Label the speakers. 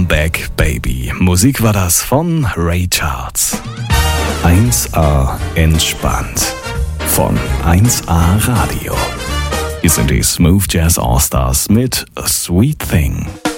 Speaker 1: Back Baby. Musik war das von Ray Charles. 1A entspannt von 1A Radio. Hier sind die Smooth Jazz All Stars mit A Sweet Thing.